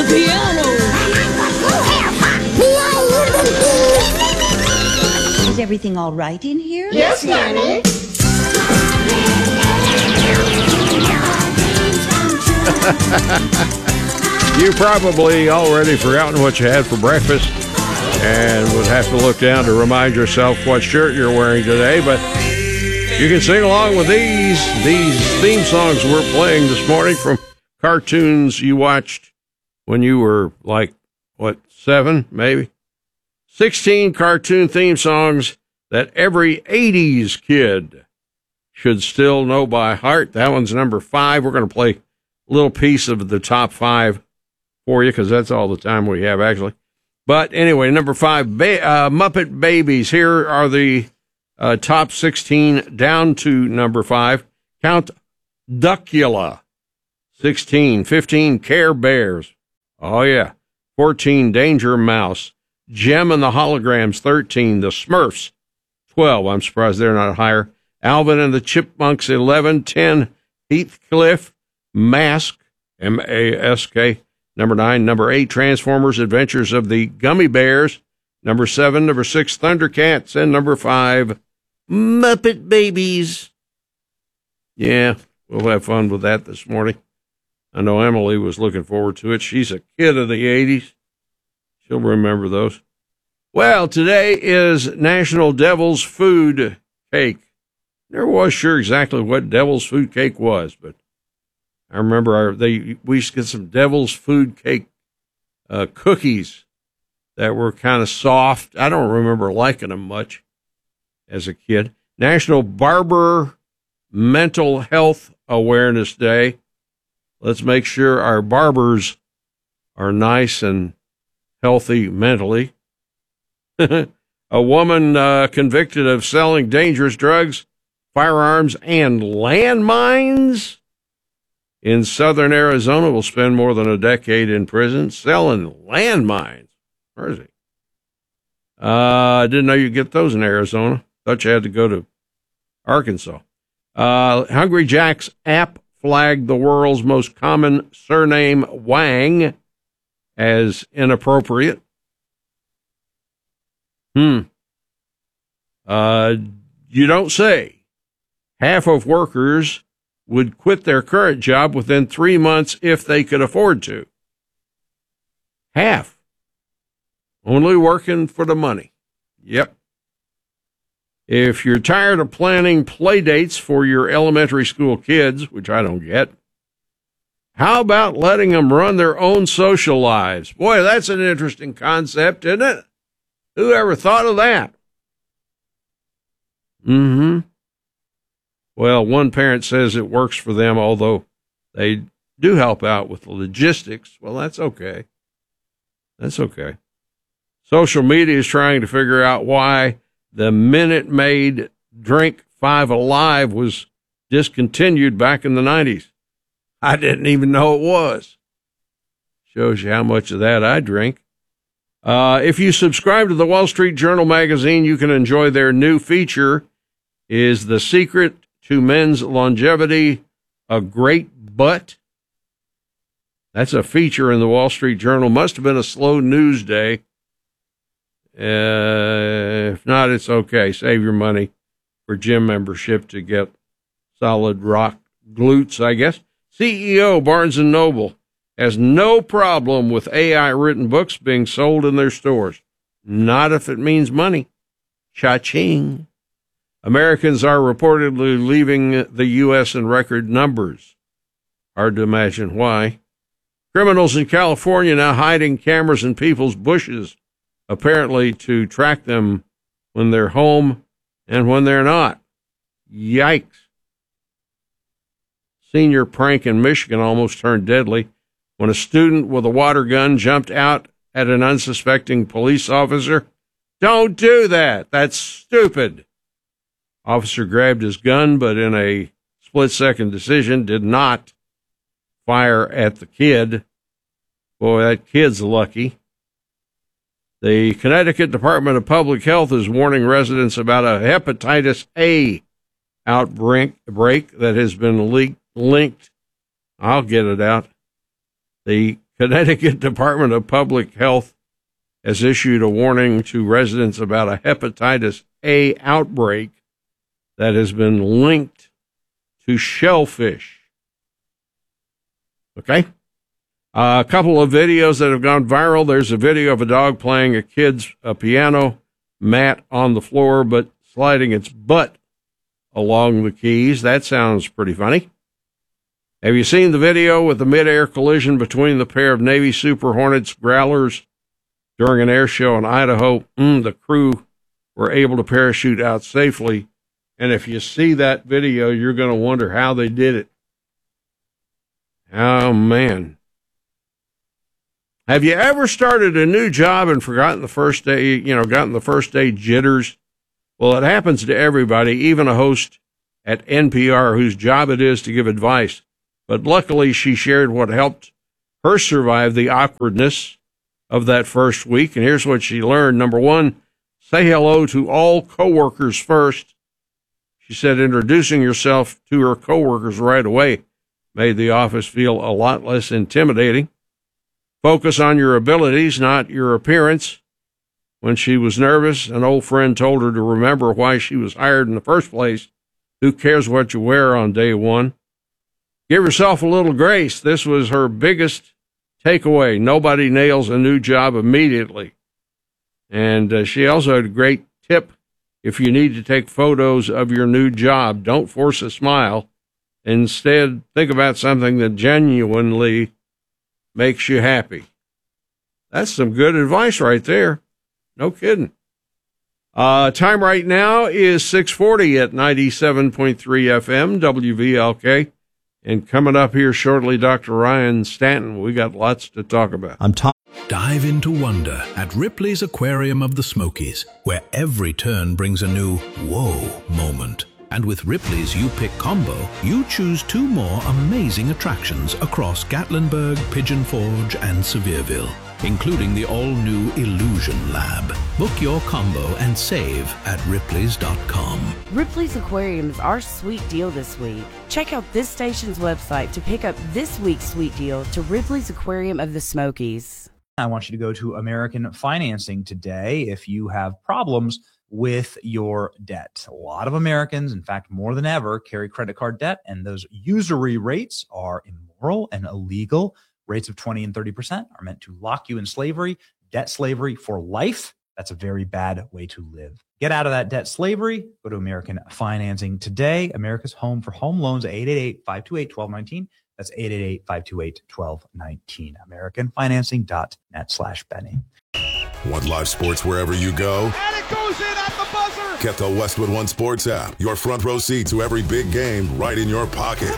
piano. Is everything all right in here? Yes, Nanny. You probably already forgotten what you had for breakfast and would have to look down to remind yourself what shirt you're wearing today, but you can sing along with these theme songs we're playing this morning from cartoons you watched when you were like, 7, maybe? 16 cartoon theme songs that every 80s kid should still know by heart. That one's number 5. We're going to play a little piece of the top 5 for you because that's all the time we have, actually. But anyway, number 5, Muppet Babies. Here are the top 16 down to number 5. Count Duckula, 16. 15, Care Bears. Oh, yeah. 14, Danger Mouse. Jem and the Holograms, 13. The Smurfs, 12. I'm surprised they're not higher. Alvin and the Chipmunks, 11. 10, Heathcliff. Mask, M-A-S-K. Number 9. Number 8, Transformers Adventures of the Gummy Bears. Number 7. Number 6, Thundercats. And number 5, Muppet Babies. Yeah, we'll have fun with that this morning. I know Emily was looking forward to it. She's a kid of the 80s. She'll remember those. Well, today is National Devil's Food Cake. Never was sure exactly what Devil's Food Cake was, but I remember we used to get some Devil's Food Cake cookies that were kind of soft. I don't remember liking them much as a kid. National Barber Mental Health Awareness Day. Let's make sure our barbers are nice and healthy mentally. A woman convicted of selling dangerous drugs, firearms, and landmines in southern Arizona will spend more than a decade in prison selling landmines. Where is he? I didn't know you get those in Arizona. Thought you had to go to Arkansas. Hungry Jack's app flagged the world's most common surname, Wang, as inappropriate. You don't say. Half of workers would quit their current job within 3 months if they could afford to. Half. Only working for the money. Yep. If you're tired of planning play dates for your elementary school kids, which I don't get, how about letting them run their own social lives? Boy, that's an interesting concept, isn't it? Who ever thought of that? Well, one parent says it works for them, although they do help out with the logistics. Well, that's okay. That's okay. Social media is trying to figure out why the Minute Maid drink 5 Alive was discontinued back in the 90s. I didn't even know it was. Shows you how much of that I drink. If you subscribe to the Wall Street Journal magazine, you can enjoy their new feature, Is the Secret to Men's Longevity a Great Butt? That's a feature in the Wall Street Journal. Must have been a slow news day. If not, it's okay. Save your money for gym membership to get solid rock glutes, I guess. CEO Barnes & Noble has no problem with AI-written books being sold in their stores. Not if it means money. Cha-ching. Americans are reportedly leaving the U.S. in record numbers. Hard to imagine why. Criminals in California now hiding cameras in people's bushes, apparently to track them when they're home and when they're not. Yikes. Senior prank in Michigan almost turned deadly when a student with a water gun jumped out at an unsuspecting police officer. Don't do that. That's stupid. Officer grabbed his gun, but in a split-second decision did not fire at the kid. Boy, that kid's lucky. The Connecticut Department of Public Health is warning residents about a hepatitis A outbreak that has been linked. I'll get it out. The Connecticut Department of Public Health has issued a warning to residents about a hepatitis A outbreak that has been linked to shellfish. Okay? A couple of videos that have gone viral. There's a video of a dog playing a kid's piano mat on the floor, but sliding its butt along the keys. That sounds pretty funny. Have you seen the video with the mid-air collision between the pair of Navy Super Hornets Growlers during an air show in Idaho? The crew were able to parachute out safely. And if you see that video, you're going to wonder how they did it. Oh, man. Have you ever started a new job and forgotten the first day, gotten the first day jitters? Well, it happens to everybody, even a host at NPR whose job it is to give advice. But luckily, she shared what helped her survive the awkwardness of that first week. And here's what she learned. Number one, say hello to all coworkers first. She said introducing herself to her coworkers right away made the office feel a lot less intimidating. Focus on your abilities, not your appearance. When she was nervous, an old friend told her to remember why she was hired in the first place. Who cares what you wear on day one? Give yourself a little grace. This was her biggest takeaway. Nobody nails a new job immediately. And she also had a great tip. If you need to take photos of your new job, don't force a smile. Instead, think about something that genuinely makes you happy. That's some good advice right there. No kidding. Time right now is 6:40 at 97.3 FM, WVLK. And coming up here shortly, Dr. Ryan Stanton. We got lots to talk about. Dive into wonder at Ripley's Aquarium of the Smokies, where every turn brings a new whoa moment. And with Ripley's You-Pick combo, you choose two more amazing attractions across Gatlinburg, Pigeon Forge, and Sevierville, including the all-new Illusion Lab. Book your combo and save at Ripley's.com. Ripley's Aquarium is our sweet deal this week. Check out this station's website to pick up this week's sweet deal to Ripley's Aquarium of the Smokies. I want you to go to American Financing today if you have problems with your debt. A lot of Americans, in fact, more than ever, carry credit card debt, and those usury rates are immoral and illegal. Rates of 20 and 30% are meant to lock you in slavery, debt slavery for life. That's a very bad way to live. Get out of that debt slavery. Go to American Financing today. America's home for home loans, 888-528-1219. That's 888-528-1219. AmericanFinancing.net/Benny. Want live sports wherever you go? And it goes in at the buzzer! Get the Westwood One Sports app. Your front row seat to every big game right in your pocket.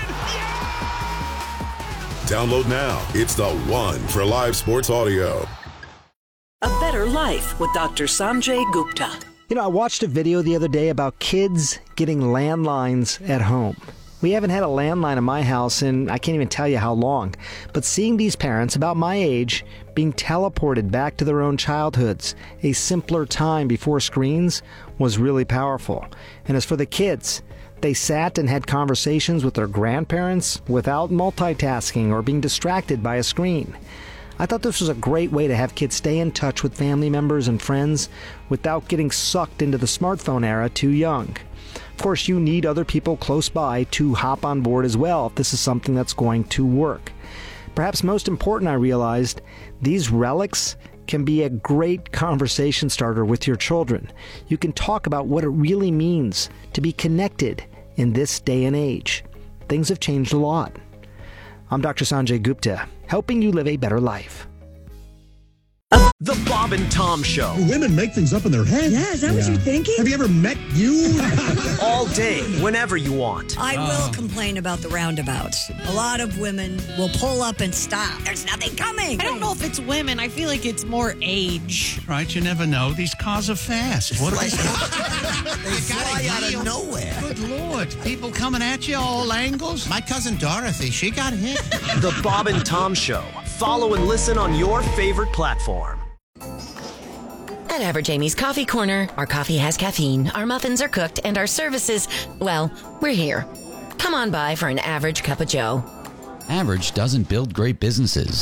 Download now. It's the one for live sports audio. A Better Life with Dr. Sanjay Gupta. I watched a video the other day about kids getting landlines at home. We haven't had a landline in my house in I can't even tell you how long. But seeing these parents about my age being teleported back to their own childhoods, a simpler time before screens, was really powerful. And as for the kids, they sat and had conversations with their grandparents without multitasking or being distracted by a screen. I thought this was a great way to have kids stay in touch with family members and friends without getting sucked into the smartphone era too young. Of course, you need other people close by to hop on board as well if this is something that's going to work. Perhaps most important, I realized, these relics can be a great conversation starter with your children. You can talk about what it really means to be connected in this day and age. Things have changed a lot. I'm Dr. Sanjay Gupta, helping you live a better life. The Bob and Tom Show. Women make things up in their head. Yeah, is that what you're thinking? Have you ever met you? All day, whenever you want. I will complain about the roundabouts. A lot of women will pull up and stop. There's nothing coming. I don't know if it's women. I feel like it's more age. Right, you never know. These cars are fast. What They fly out of nowhere. Good Lord. People coming at you all angles. My cousin Dorothy, she got hit. The Bob and Tom Show. Follow and listen on your favorite platform. At Average Amy's Coffee Corner, our coffee has caffeine, our muffins are cooked, and our services, well, we're here. Come on by for an average cup of joe. Average doesn't build great businesses.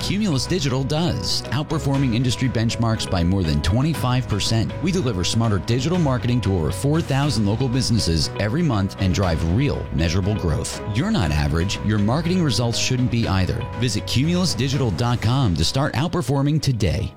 Cumulus Digital does, outperforming industry benchmarks by more than 25%. We deliver smarter digital marketing to over 4,000 local businesses every month and drive real, measurable growth. You're not average. Your marketing results shouldn't be either. Visit cumulusdigital.com to start outperforming today.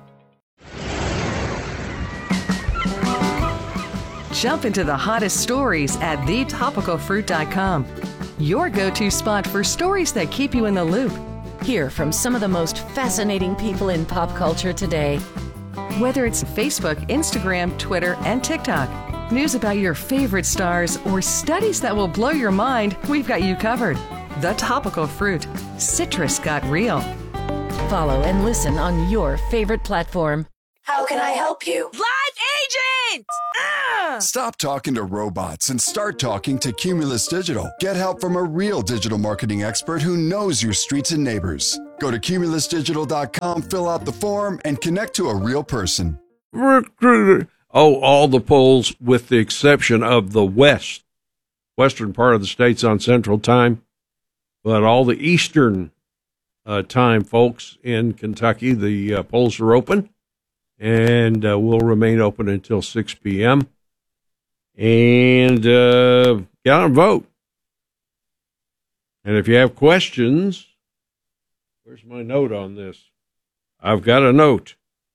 Jump into the hottest stories at thetopicalfruit.com. Your go-to spot for stories that keep you in the loop. Hear from some of the most fascinating people in pop culture today. Whether it's Facebook, Instagram, Twitter, and TikTok, news about your favorite stars, or studies that will blow your mind, we've got you covered. The Topical Fruit. Citrus got real. Follow and listen on your favorite platform. How can I help you? Live agent! Stop talking to robots and start talking to Cumulus Digital. Get help from a real digital marketing expert who knows your streets and neighbors. Go to cumulusdigital.com, fill out the form, and connect to a real person. Oh, all the polls with the exception of the western part of the state's on Central Time, but all the Eastern time, folks, in Kentucky, the polls are open and will remain open until 6 p.m. And get out and vote. And if you have questions, where's my note on this? I've got a note.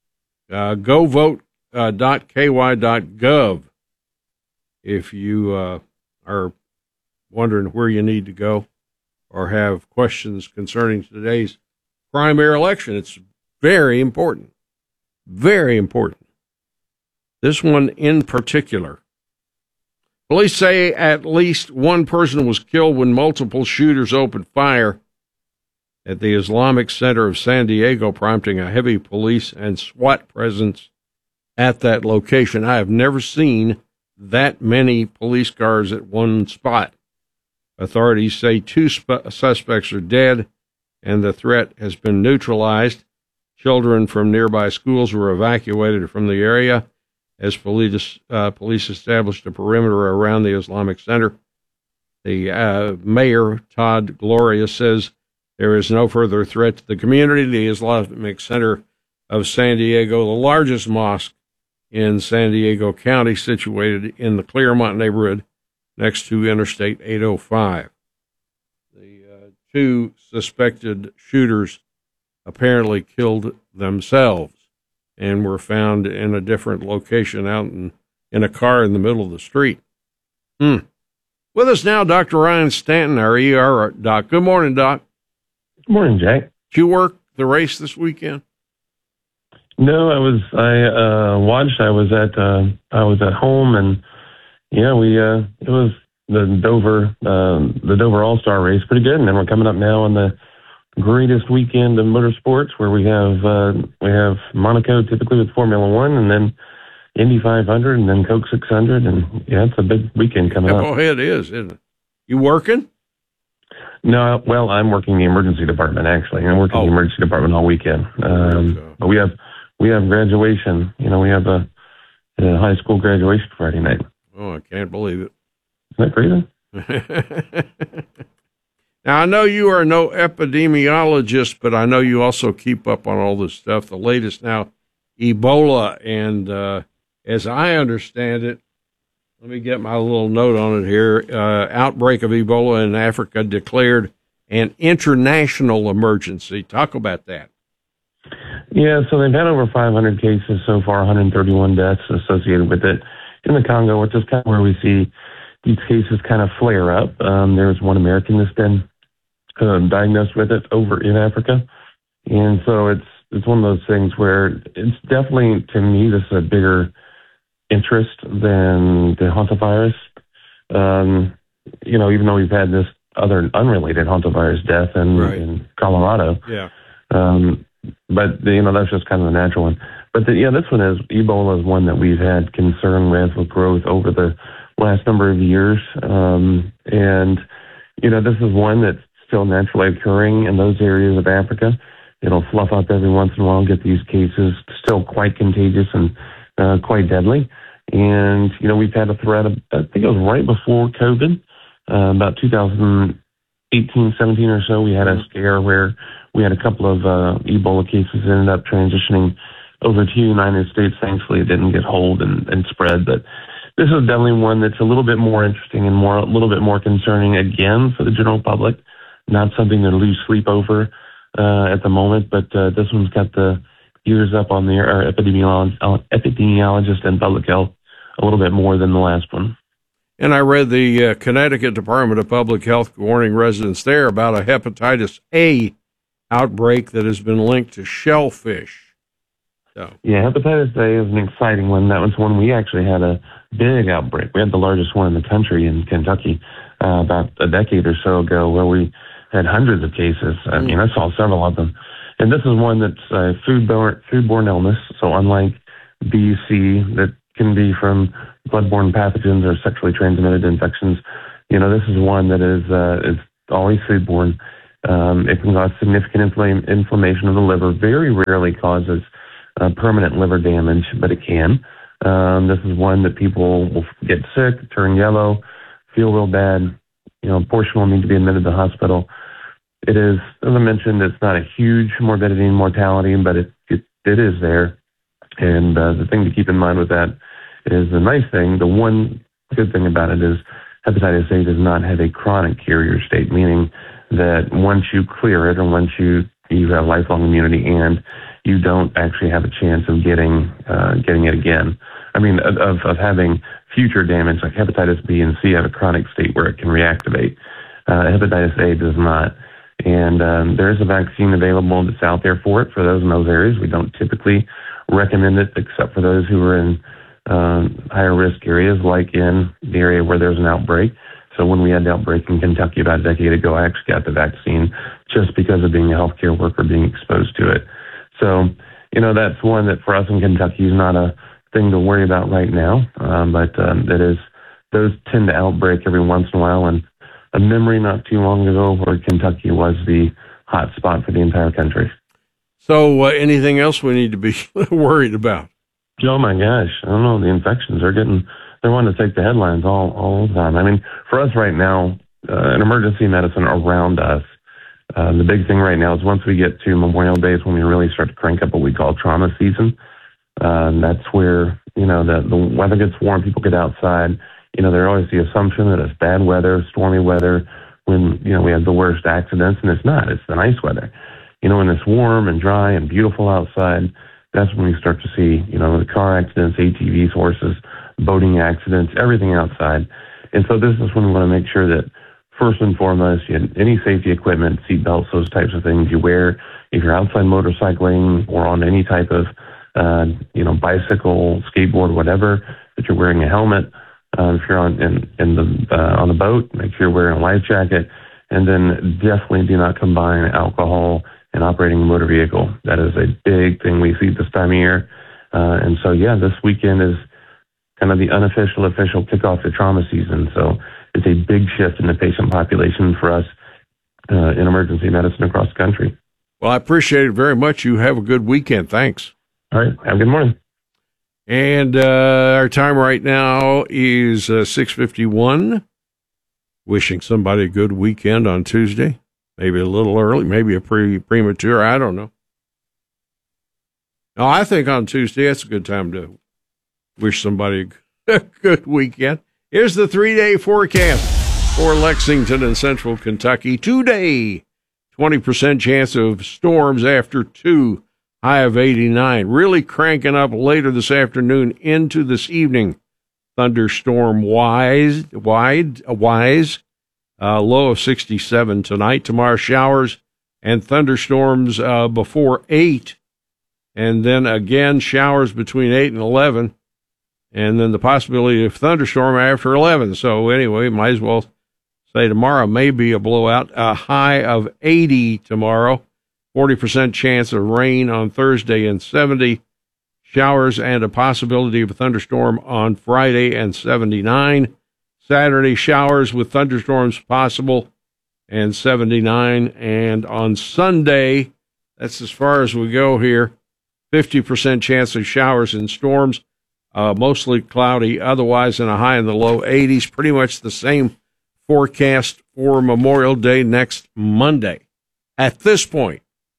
govote.ky.gov if you are wondering where you need to go or have questions concerning today's primary election. It's very important. Very important. This one in particular. Police say at least one person was killed when multiple shooters opened fire at the Islamic Center of San Diego, prompting a heavy police and SWAT presence at that location. I have never seen that many police cars at one spot. Authorities say two suspects are dead and the threat has been neutralized. Children from nearby schools were evacuated from the area as police established a perimeter around the Islamic Center. The mayor, Todd Gloria, says there is no further threat to the community. The Islamic Center of San Diego, the largest mosque in San Diego County, situated in the Claremont neighborhood next to Interstate 805. The two suspected shooters apparently killed themselves and were found in a different location out in a car in the middle of the street. With us now, Dr. Ryan Stanton, our ER doc. Good morning, Doc. Good morning, Jack. Did you work the race this weekend? No, I watched. I was at home, and yeah, it was the Dover All-Star race, pretty good. And then we're coming up now on the greatest weekend of motorsports, where we have Monaco typically with Formula One, and then Indy 500, and then Coke 600, and yeah, it's a big weekend coming up. Oh, it is, isn't it? You working? No, well, I'm working the emergency department, actually. I'm working the emergency department all weekend. But we have graduation. You know, we have a high school graduation Friday night. Oh, I can't believe it. Isn't that crazy? Now, I know you are no epidemiologist, but I know you also keep up on all this stuff. The latest now, Ebola, and as I understand it, let me get my little note on it here. Outbreak of Ebola in Africa declared an international emergency. Talk about that. Yeah, so they've had over 500 cases so far, 131 deaths associated with it in the Congo, which is kind of where we see these cases kind of flare up. There's one American that's been diagnosed with it over in Africa. And so it's one of those things where it's definitely, to me, this is a bigger interest than the hantavirus. Even though we've had this other unrelated hantavirus death in Colorado. Yeah. But, that's just kind of the natural one. But, this one Ebola is one that we've had concern with growth over the last number of years. This is one that's still naturally occurring in those areas of Africa. It'll fluff up every once in a while, get these cases still quite contagious and quite deadly. And, we've had a threat, I think it was right before COVID, about 2018 18, 17 or so, we had a scare where we had a couple of Ebola cases that ended up transitioning over to the United States. Thankfully, it didn't get hold and spread. But this is definitely one that's a little bit more interesting and a little bit more concerning, again, for the general public. Not something to lose sleep over at the moment, but this one's got the ears up on the epidemiologist and public health a little bit more than the last one. And I read the Connecticut Department of Public Health warning residents there about a hepatitis A outbreak that has been linked to shellfish. So. Yeah, hepatitis A is an exciting one. That was one we actually had a big outbreak. We had the largest one in the country in Kentucky about a decade or so ago, where we had hundreds of cases. I mean, I saw several of them. And this is one that's a foodborne illness. So unlike B, C, that can be from bloodborne pathogens or sexually transmitted infections, this is one that is always foodborne. It can cause significant inflammation of the liver. Very rarely causes permanent liver damage, but it can. This is one that people will get sick, turn yellow, feel real bad. A portion will need to be admitted to the hospital. It is, as I mentioned, it's not a huge morbidity and mortality, but it is there. And the thing to keep in mind with that is the nice thing, the one good thing about it is hepatitis A does not have a chronic carrier state, meaning that once you clear it or once you have lifelong immunity and you don't actually have a chance of getting it again. I mean, of having future damage, like hepatitis B and C have a chronic state where it can reactivate. Hepatitis A does not. And there is a vaccine available that's out there for it, for those in those areas. We don't typically recommend it except for those who are in higher risk areas, like in the area where there's an outbreak. So when we had the outbreak in Kentucky about a decade ago, I actually got the vaccine just because of being a healthcare worker, being exposed to it. So, that's one that for us in Kentucky is not a thing to worry about right now. But those tend to outbreak every once in a while. And a memory not too long ago where Kentucky was the hot spot for the entire country. So anything else we need to be worried about? Oh my gosh. I don't know. The infections they're wanting to take the headlines all the time. I mean, for us right now, in emergency medicine around us, the big thing right now is once we get to Memorial Day is when we really start to crank up what we call trauma season. That's where, the weather gets warm, people get outside. There's always the assumption that it's bad weather, stormy weather, when, we have the worst accidents, and it's not. It's the nice weather. When it's warm and dry and beautiful outside, that's when we start to see, the car accidents, ATVs, horses, boating accidents, everything outside. And so this is when we want to make sure that, first and foremost, you have any safety equipment, seat belts, those types of things you wear. If you're outside motorcycling or on any type of, bicycle, skateboard, whatever, that you're wearing a helmet. If you're on the boat, make sure you're wearing a life jacket, and then definitely do not combine alcohol and operating a motor vehicle. That is a big thing we see this time of year. And so, this weekend is kind of the official kickoff to trauma season. So it's a big shift in the patient population for us in emergency medicine across the country. Well, I appreciate it very much. You have a good weekend. Thanks. All right. Have a good morning. And our time right now is 6:51. Wishing somebody a good weekend on Tuesday. Maybe a little early, maybe a premature. I don't know. No, I think on Tuesday that's a good time to wish somebody a good weekend. Here's the 3-day forecast for Lexington and Central Kentucky. Today, 20% chance of storms after 2. High of 89. Really cranking up later this afternoon into this evening. Thunderstorm wise. Low of 67 tonight. Tomorrow, showers and thunderstorms before 8. And then again, showers between 8 and 11. And then the possibility of thunderstorm after 11. So anyway, might as well say tomorrow may be a blowout. A high of 80 tomorrow. 40% chance of rain on Thursday and 70. Showers and a possibility of a thunderstorm on Friday and 79. Saturday, showers with thunderstorms possible and 79. And on Sunday, that's as far as we go here, 50% chance of showers and storms, mostly cloudy, otherwise in a high in the low 80s. Pretty much the same forecast for Memorial Day next Monday at this point.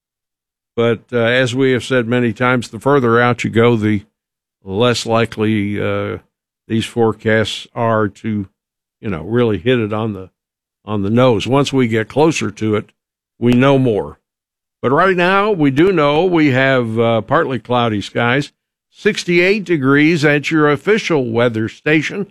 But as we have said many times, the further out you go, the less likely these forecasts are to, really hit it on the nose. Once we get closer to it, we know more. But right now, we do know we have partly cloudy skies, 68 degrees at your official weather station,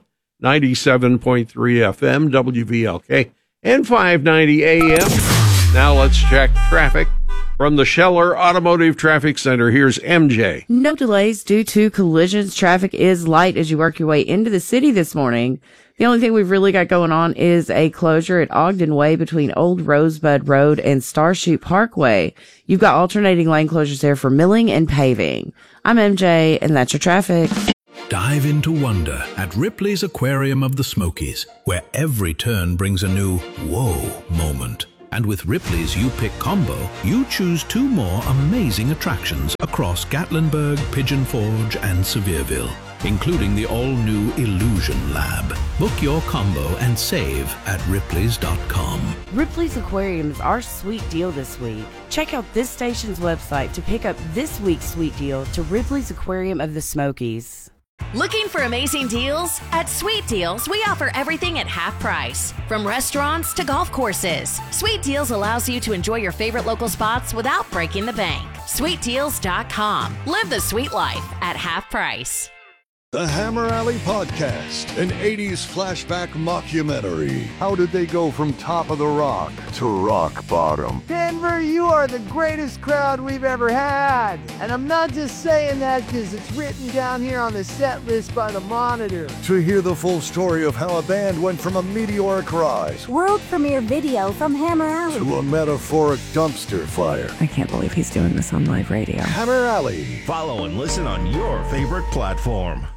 97.3 FM, WVLK, and 590 AM. Now let's check traffic. From the Scheller Automotive Traffic Center, here's MJ. No delays due to collisions. Traffic is light as you work your way into the city this morning. The only thing we've really got going on is a closure at Ogden Way between Old Rosebud Road and Starshoot Parkway. You've got alternating lane closures there for milling and paving. I'm MJ, and that's your traffic. Dive into wonder at Ripley's Aquarium of the Smokies, where every turn brings a new whoa moment. And with Ripley's You Pick combo, you choose 2 more amazing attractions across Gatlinburg, Pigeon Forge, and Sevierville, including the all-new Illusion Lab. Book your combo and save at Ripley's.com. Ripley's Aquarium is our sweet deal this week. Check out this station's website to pick up this week's sweet deal to Ripley's Aquarium of the Smokies. Looking for amazing deals? At Sweet Deals, we offer everything at half price. From restaurants to golf courses, Sweet Deals allows you to enjoy your favorite local spots without breaking the bank. SweetDeals.com. Live the sweet life at half price. The Hammer Alley Podcast, an 80s flashback mockumentary. How did they go from top of the rock to rock bottom? Denver, you are the greatest crowd we've ever had. And I'm not just saying that because it's written down here on the set list by the Monitor. To hear the full story of how a band went from a meteoric rise, world premiere video from Hammer Alley, to a metaphoric dumpster fire. I can't believe he's doing this on live radio. Hammer Alley. Follow and listen on your favorite platform.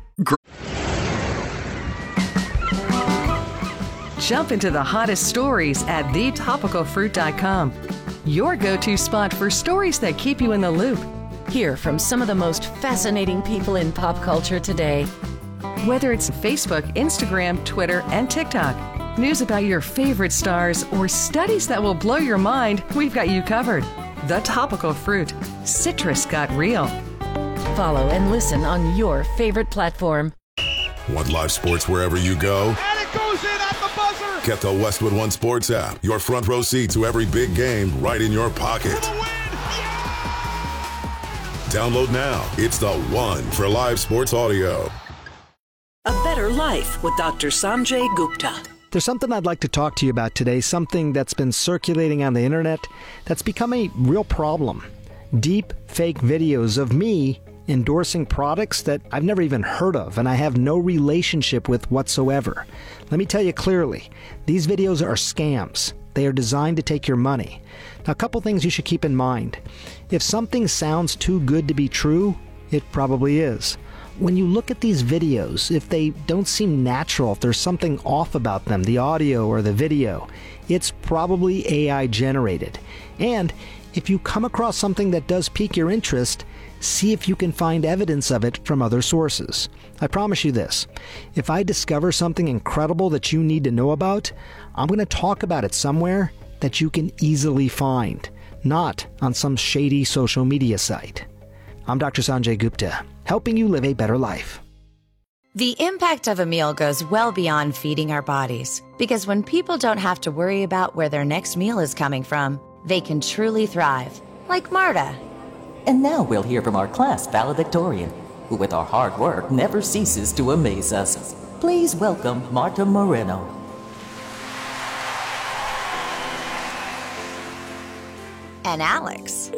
Jump into the hottest stories at thetopicalfruit.com. Your go-to spot for stories that keep you in the loop. Hear from some of the most fascinating people in pop culture today. Whether it's Facebook, Instagram, Twitter, and TikTok, news about your favorite stars, or studies that will blow your mind, we've got you covered. The Topical Fruit. Citrus got real. Follow and listen on your favorite platform. Want live sports wherever you go? And it goes in at the buzzer! Get the Westwood One Sports app. Your front row seat to every big game right in your pocket. For the win! Yeah! Download now. It's the one for live sports audio. A Better Life with Dr. Sanjay Gupta. There's something I'd like to talk to you about today, something that's been circulating on the internet that's become a real problem. Deep fake videos of me endorsing products that I've never even heard of and I have no relationship with whatsoever. Let me tell you clearly, these videos are scams. They are designed to take your money. Now, a couple things you should keep in mind. If something sounds too good to be true, it probably is. When you look at these videos, if they don't seem natural, if there's something off about them, the audio or the video, it's probably AI generated. And if you come across something that does pique your interest, see if you can find evidence of it from other sources. I promise you this, if I discover something incredible that you need to know about, I'm going to talk about it somewhere that you can easily find, not on some shady social media site. I'm Dr. Sanjay Gupta, helping you live a better life. The impact of a meal goes well beyond feeding our bodies, because when people don't have to worry about where their next meal is coming from, they can truly thrive, like Marta. And now we'll hear from our class valedictorian, who with our hard work never ceases to amaze us. Please welcome Marta Moreno. And Alex.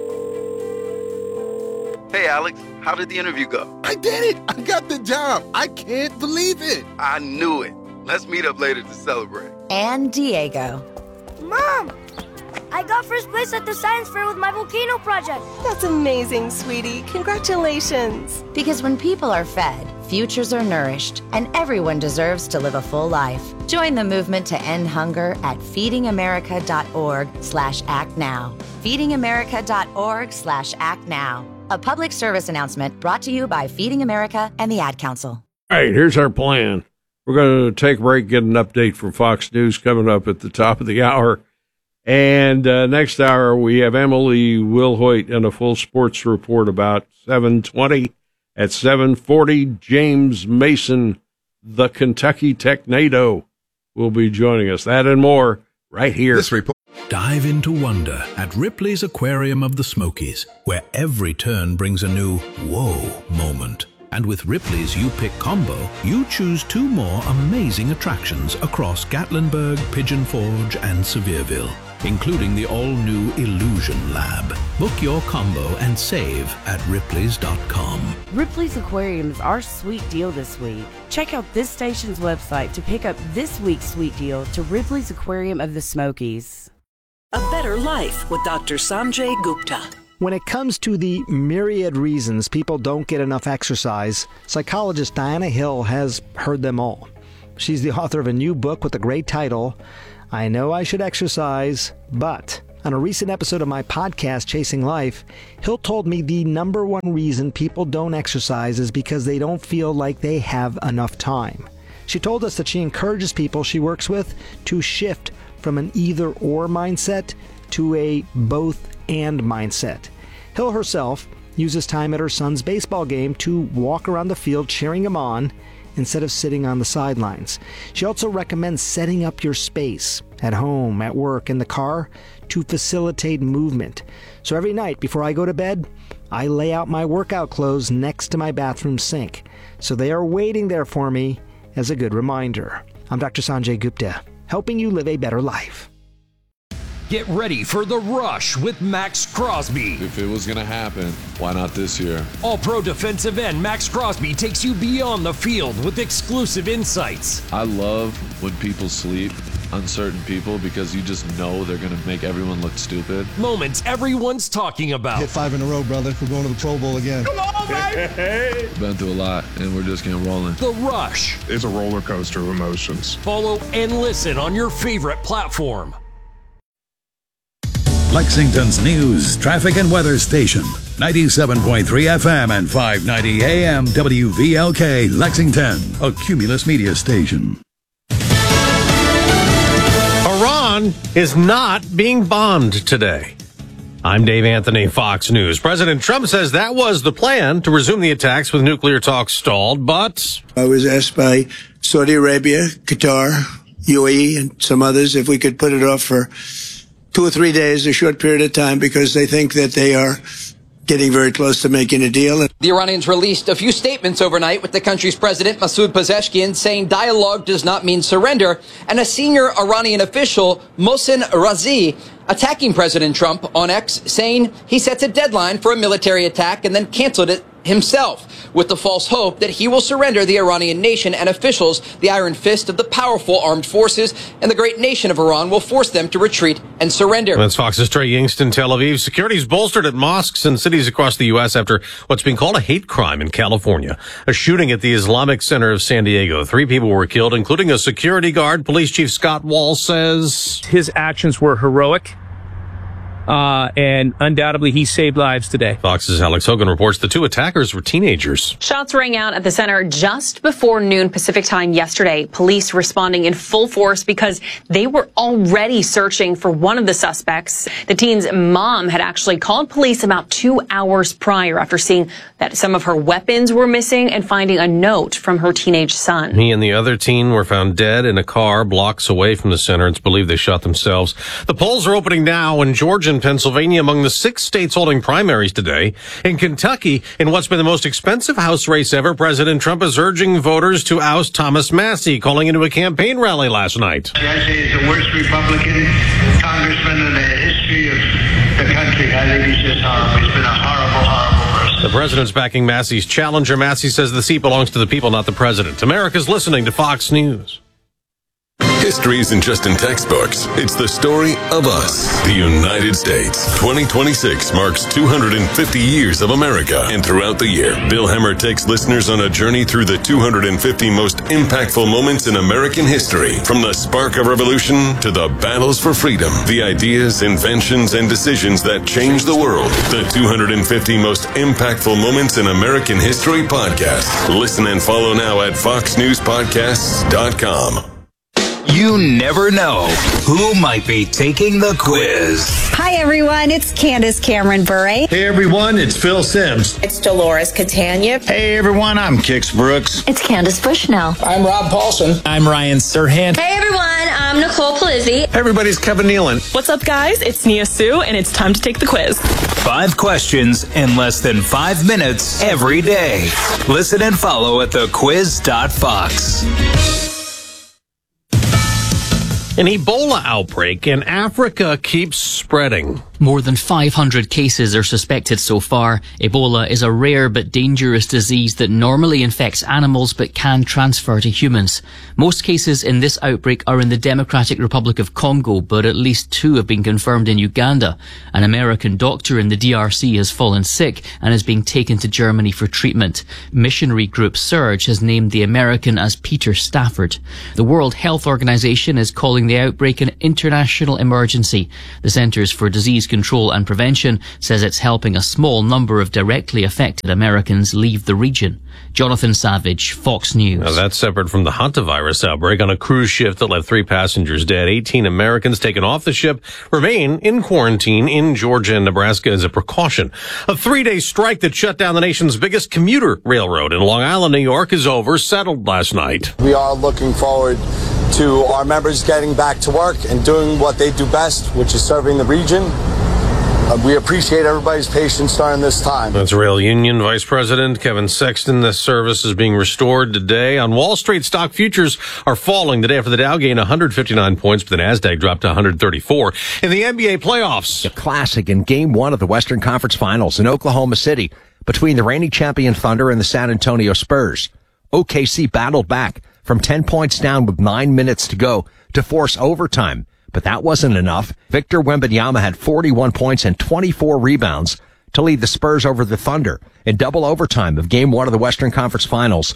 Hey, Alex, how did the interview go? I did it! I got the job! I can't believe it! I knew it. Let's meet up later to celebrate. And Diego. Mom! I got first place at the science fair with my volcano project. That's amazing, sweetie. Congratulations. Because when people are fed, futures are nourished, and everyone deserves to live a full life. Join the movement to end hunger at feedingamerica.org/actnow. feedingamerica.org/actnow. A public service announcement brought to you by Feeding America and the Ad Council. All right, here's our plan. We're going to take a break, get an update from Fox News coming up at the top of the hour. And next hour, we have Emily Wilhoit and a full sports report about 7:20. At 7:40, James Mason, the Kentucky Technado, will be joining us. That and more right here. This report. Dive into wonder at Ripley's Aquarium of the Smokies, where every turn brings a new whoa moment. And with Ripley's You Pick combo, you choose 2 more amazing attractions across Gatlinburg, Pigeon Forge, and Sevierville, including the all-new Illusion Lab. Book your combo and save at Ripley's.com. Ripley's Aquarium is our sweet deal this week. Check out this station's website to pick up this week's sweet deal to Ripley's Aquarium of the Smokies. A better life with Dr. Sanjay Gupta. When it comes to the myriad reasons people don't get enough exercise, psychologist Diana Hill has heard them all. She's the author of a new book with a great title, I Know I Should Exercise, But. On a recent episode of my podcast, Chasing Life, Hill told me the number one reason people don't exercise is because they don't feel like they have enough time. She told us that she encourages people she works with to shift from an either-or mindset to a both-and mindset. Hill herself uses time at her son's baseball game to walk around the field cheering him on instead of sitting on the sidelines. She also recommends setting up your space at home, at work, in the car to facilitate movement. So every night before I go to bed, I lay out my workout clothes next to my bathroom sink, so they are waiting there for me as a good reminder. I'm Dr. Sanjay Gupta, helping you live a better life. Get ready for The Rush with Max Crosby. If it was going to happen, why not this year? All-pro defensive end Max Crosby takes you beyond the field with exclusive insights. I love when people sleep on certain people because you just know they're going to make everyone look stupid. Moments everyone's talking about. Hit 5 in a row, brother. We're going to the Pro Bowl again. Come on, baby! Been through a lot, and we're just getting rolling. The Rush. It's a roller coaster of emotions. Follow and listen on your favorite platform. Lexington's news, traffic, and weather station. 97.3 FM and 590 AM WVLK, Lexington, a Cumulus media station. Iran is not being bombed today. I'm Dave Anthony, Fox News. President Trump says that was the plan, to resume the attacks with nuclear talks stalled, but I was asked by Saudi Arabia, Qatar, UAE, and some others if we could put it off for 2 or 3 days, a short period of time, because they think that they are getting very close to making a deal. The Iranians released a few statements overnight, with the country's president, Masoud Pezeshkian, saying dialogue does not mean surrender, and a senior Iranian official, Mohsen Razi, attacking President Trump on X, saying he sets a deadline for a military attack and then canceled it himself, with the false hope that he will surrender the Iranian nation and officials, the iron fist of the powerful armed forces, and the great nation of Iran will force them to retreat and surrender. That's Fox's Trey Yingst in Tel Aviv. Security's bolstered at mosques and cities across the U.S. after what's being called a hate crime in California. A shooting at the Islamic Center of San Diego. 3 people were killed, including a security guard. Police Chief Scott Wall says his actions were heroic. And undoubtedly, he saved lives today. Fox's Alex Hogan reports the 2 attackers were teenagers. Shots rang out at the center just before noon Pacific time yesterday. Police responding in full force because they were already searching for one of the suspects. The teen's mom had actually called police about 2 hours prior after seeing that some of her weapons were missing and finding a note from her teenage son. He and the other teen were found dead in a car blocks away from the center. It's believed they shot themselves. The polls are opening now in Georgia and Pennsylvania, among the 6 states holding primaries today. In Kentucky, in what's been the most expensive House race ever, President Trump is urging voters to oust Thomas Massie, calling into a campaign rally last night. I say he's the worst Republican congressman in the history of the country. I think he's just horrible. He's been a horrible person. The president's backing Massie's challenger. Massie says the seat belongs to the people, not the president. America's listening to Fox News. History isn't just in textbooks. It's the story of us, the United States. 2026 marks 250 years of America. And throughout the year, Bill Hemmer takes listeners on a journey through the 250 most impactful moments in American history. From the spark of revolution to the battles for freedom, the ideas, inventions, and decisions that changed the world. The 250 most impactful moments in American history podcast. Listen and follow now at foxnewspodcasts.com. You never know who might be taking the quiz. Hi, everyone. It's Candace Cameron Bure. Hey, everyone. It's Phil Sims. It's Dolores Catania. Hey, everyone. I'm Kix Brooks. It's Candace Bushnell. I'm Rob Paulson. I'm Ryan Serhant. Hey, everyone. I'm Nicole Palizzi. Hey, everybody's Kevin Nealon. What's up, guys? It's Nia Sue, and it's time to take the quiz. 5 questions in less than 5 minutes every day. Listen and follow at thequiz.fox. An Ebola outbreak in Africa keeps spreading. More than 500 cases are suspected so far. Ebola is a rare but dangerous disease that normally infects animals but can transfer to humans. Most cases in this outbreak are in the Democratic Republic of Congo, but at least 2 have been confirmed in Uganda. An American doctor in the DRC has fallen sick and is being taken to Germany for treatment. Missionary group Surge has named the American as Peter Stafford. The World Health Organization is calling the outbreak an international emergency. The Centers for Disease Control and Prevention says it's helping a small number of directly affected Americans leave the region. Jonathan Savage, Fox News. Now that's separate from the hantavirus outbreak on a cruise ship that left 3 passengers dead. 18 Americans taken off the ship remain in quarantine in Georgia and Nebraska as a precaution. A 3-day strike that shut down the nation's biggest commuter railroad in Long Island, New York is over, settled last night. We are looking forward to our members getting back to work and doing what they do best, which is serving the region. We appreciate everybody's patience during this time. That's Rail Union Vice President Kevin Sexton. The service is being restored today. On Wall Street, stock futures are falling today after the Dow gained 159 points, but the Nasdaq dropped to 134. In the NBA playoffs, a classic in Game 1 of the Western Conference Finals in Oklahoma City between the reigning champion Thunder and the San Antonio Spurs. OKC battled back from 10 points down with 9 minutes to go to force overtime. But that wasn't enough. Victor Wembanyama had 41 points and 24 rebounds to lead the Spurs over the Thunder in double overtime of Game 1 of the Western Conference Finals,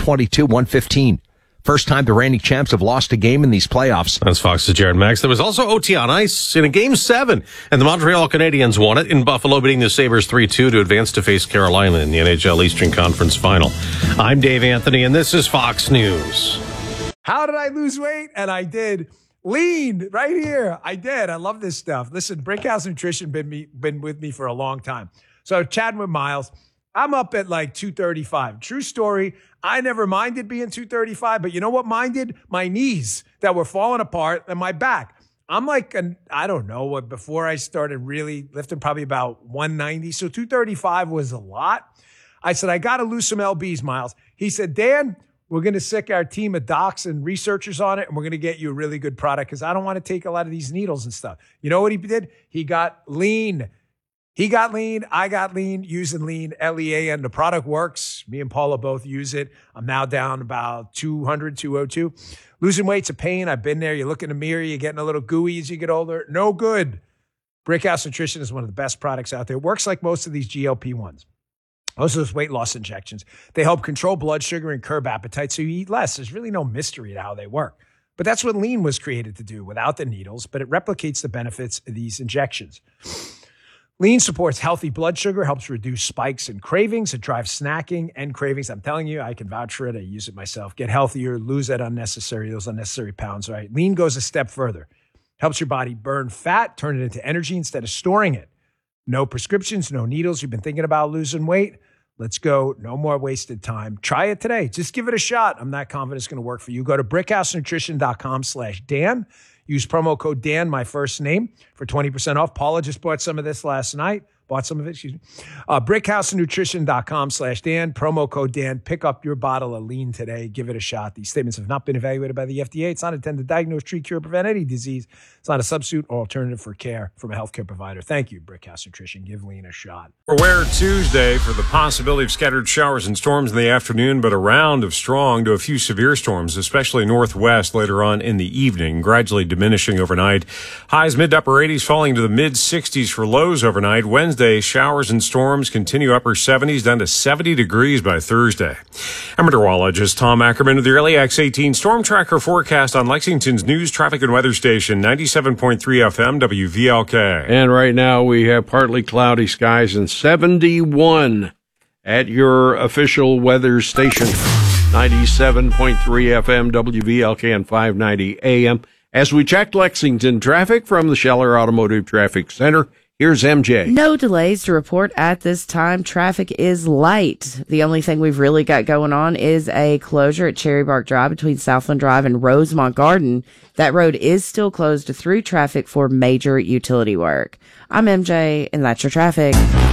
122-115. First time the reigning champs have lost a game in these playoffs. That's Fox's Jared Max. There was also OT on ice in a Game 7, and the Montreal Canadiens won it in Buffalo, beating the Sabres 3-2 to advance to face Carolina in the NHL Eastern Conference Final. I'm Dave Anthony, and this is Fox News. How did I lose weight? And I did. Lean right here. I did. I love this stuff. Listen, Brickhouse Nutrition been with me for a long time. So chatting with Miles, I'm up at like 235. True story. I never minded being 235, but you know what minded? My knees that were falling apart and my back. I'm like, I don't know what, before I started really lifting, probably about 190. So 235 was a lot. I said, I got to lose some LBs, Miles. He said, Dan, we're going to sick our team of docs and researchers on it, and we're going to get you a really good product because I don't want to take a lot of these needles and stuff. You know what he did? He got lean. He got lean. I got lean using lean, L-E-A-N. The product works. Me and Paula both use it. I'm now down about 200, 202. Losing weight's a pain. I've been there. You look in the mirror, you're getting a little gooey as you get older. No good. Brickhouse Nutrition is one of the best products out there. It works like most of these GLP-1s. Most of those weight loss injections, they help control blood sugar and curb appetite so you eat less. There's really no mystery to how they work. But that's what lean was created to do without the needles, but it replicates the benefits of these injections. Lean supports healthy blood sugar, helps reduce spikes and cravings. It drives snacking and cravings. I'm telling you, I can vouch for it. I use it myself. Get healthier, lose those unnecessary pounds, right? Lean goes a step further. Helps your body burn fat, turn it into energy instead of storing it. No prescriptions, no needles. You've been thinking about losing weight? Let's go. No more wasted time. Try it today. Just give it a shot. I'm not confident it's going to work for you. Go to brickhousenutrition.com/Dan. Use promo code Dan, my first name, for 20% off. Paula just bought some of this last night. Bought some of it, excuse me. BrickhouseNutrition.com/Dan. Promo code Dan. Pick up your bottle of lean today. Give it a shot. These statements have not been evaluated by the FDA. It's not intended to diagnose, treat, cure, prevent any disease. It's not a substitute or alternative for care from a healthcare provider. Thank you, Brickhouse Nutrition. Give lean a shot. Aware Tuesday for the possibility of scattered showers and storms in the afternoon, but a round of strong to a few severe storms, especially northwest later on in the evening, gradually diminishing overnight. Highs mid to upper 80s, falling to the mid 60s for lows overnight. Wednesday, showers and storms continue upper 70s down to 70 degrees by Thursday. I'm meteorologist Tom Ackerman with the Early X18 Storm Tracker forecast on Lexington's news, traffic, and weather station, 97.3 FM WVLK. And right now we have partly cloudy skies and 71 at your official weather station, 97.3 FM WVLK and 590 AM. As we check Lexington traffic from the Scheller Automotive Traffic Center, here's MJ. No delays to report at this time. Traffic is light. The only thing we've really got going on is a closure at Cherry Bark Drive between Southland Drive and Rosemont Garden. That road is still closed to through traffic for major utility work. I'm MJ, and that's your traffic.